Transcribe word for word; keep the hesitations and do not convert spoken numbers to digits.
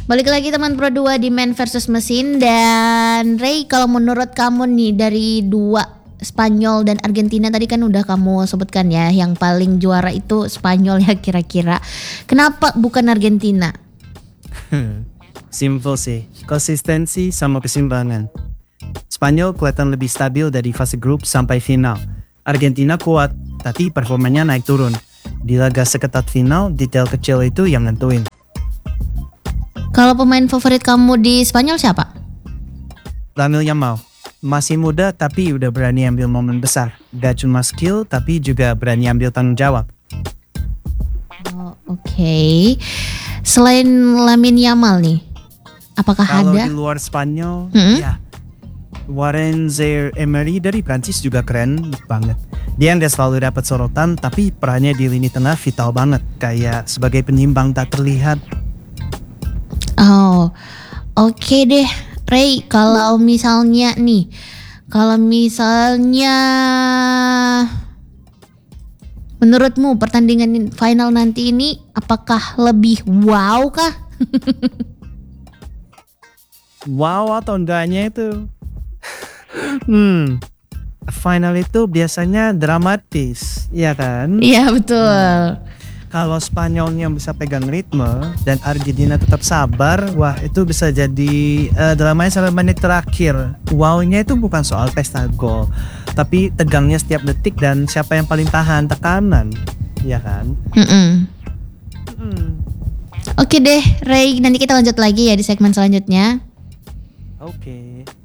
Balik lagi teman Pro dua di Man versus Mesin. Dan Ray, kalau menurut kamu nih dari dua, Spanyol dan Argentina, tadi kan udah kamu sebutkan ya, yang paling juara itu Spanyol ya kira-kira. Kenapa bukan Argentina? Simple sih, konsistensi sama keseimbangan. Spanyol kelihatan lebih stabil dari fase grup sampai final. Argentina kuat, tapi performanya naik turun. Di laga seketat final, detail kecil itu yang nentuin. Kalau pemain favorit kamu di Spanyol siapa? Lamine Yamal, masih muda tapi udah berani ambil momen besar. Gak cuma skill tapi juga berani ambil tanggung jawab. Oh, Oke, okay. Selain Lamine Yamal nih, apakah Kalau ada? di luar Spanyol, Hmm? ya Warren Zaïre-Emery dari Prancis juga keren banget. Dia nggak selalu dapat sorotan tapi perannya di lini tengah vital banget. Kayak sebagai penyimbang tak terlihat. Oh, oke okay deh, Ray. Kalau misalnya nih, kalau misalnya menurutmu pertandingan final nanti ini apakah lebih wow kah? Wow atau enggaknya itu? hmm, final itu biasanya dramatis, ya kan? Iya betul. Kalau Spanyolnya bisa pegang ritme dan Argentina tetap sabar, wah itu bisa jadi uh, dramanya sampai menit terakhir. Wow-nya itu bukan soal pesta gol, tapi tegangnya setiap detik dan siapa yang paling tahan tekanan, ya kan? Mm-mm. Hmm. Oke deh, Ray. Nanti kita lanjut lagi ya di segmen selanjutnya. Oke. Okay.